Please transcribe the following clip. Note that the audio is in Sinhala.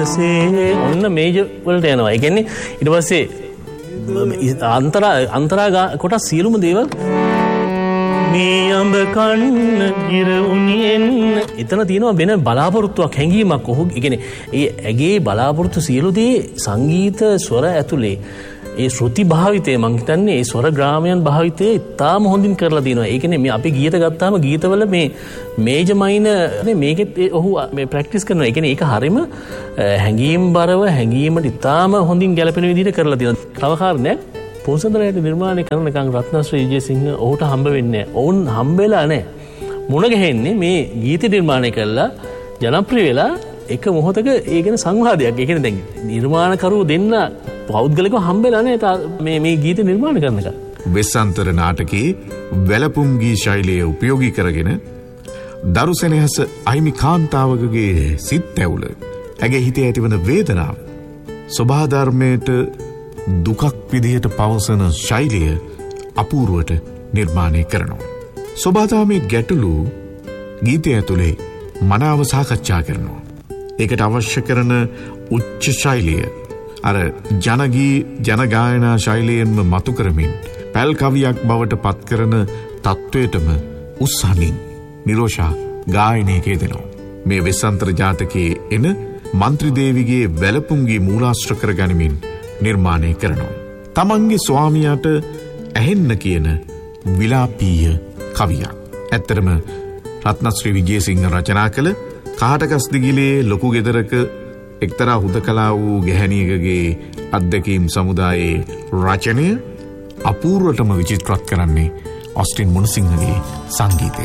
ඔන්න මේජර් වලට යනවා. ඒ කියන්නේ ඊට පස්සේ අන්තරා කොටස් සියලුම දේවල් මේ අඹ කන්න ගිර උණියෙන් එතන තියෙනවා වෙන බලාපොරොත්තුවක් හැඟීමක්. ඔහු කියන්නේ ඒ ඇගේ බලාපොරොත්තු සියලු දේ සංගීත ස්වර ඇතුලේ ඒ ශ්‍රුති භාවිතය මං හිතන්නේ ඒ ස්වර ග්‍රාමයන් භාවිතය ඉතාම හොඳින් කරලා තියෙනවා. ඒ කියන්නේ මේ අපි ගීත ගත්තාම ගීතවල මේ මේජර් මයිනර් මේකෙත් ඔහු මේ ප්‍රැක්ටිස් කරනවා. ඒ කියන්නේ ඒක හරියම හැඟීම් බරව හැඟීමට ඉතාම හොඳින් ගැලපෙන විදිහට කරලා තියෙනවා. තව කාරණයක් පොන්සඳරයට නිර්මාණය කරනකම් රත්නශ්‍රී විජේසිංහ ඔහුට හම්බ වෙන්නේ නැහැ. ඔවුන් හම්බෙලා නැහැ. මුණ ගැහෙන්නේ මේ ගීත නිර්මාණය කළා ජනප්‍රිය වෙලා එක මොහොතක ඒ ගැන සංවාදයක්. ඒ කියන්නේ දැන් නිර්මාණකරුවෝ දෙන්න පෞද්ගලිකව හම්බෙලා නැහැ මේ ගීත නිර්මාණය කරනකම්. වෙස්සන්තර නාටකයේ වැලපුම් ගී ශෛලිය උපයෝගී කරගෙන දරුසෙනෙහස අහිමි කාන්තාවකගේ සිත් ඇවුල ඇගේ හිතේ ඇතිවන වේදනාව ස්වභාධර්මයට දුකක් විදිහට පවසන ශෛලිය අපූර්වට නිර්මාණය කරනවා. ස්වභාධාමේ ගැටලු ගීතය ඇතුලේ මනාව සාකච්ඡා කරනවා. ඒකට අවශ්‍ය කරන උච්ච ශෛලිය අර ජනගී ජනගායනා ශෛලියෙන්ම මතු කරමින් පැල් කවියක් බවට පත් කරන තත්වයටම උස්සමින් නිරෝෂා ගායනයකේ දෙනවා. මේ වෙස්සන්තර ජාතකයේ එන මන්ත්‍රීදේවිගේ වැලපුම්ගේ මූලාශ්‍ර කර ගනිමින් නිර්මාණය කරනවා. තමන්ගේ ස්වාමියාට ඇහෙන්න කියන විලාපීය කවියක්. ඇත්තරම රත්නශ්‍රී විජේසිංහ රචනා කළ කාටකස් දිගිලේ ලොකු ගෙදරක එක්තරා හුදකලා වූ ගැහැණියකගේ අත්දැකීම් සමුදායේ රචනය අපූර්වටම විචිත්‍රවත් කරන්නේ ඔස්ටින් මුණසිංහගේ සංගීතය.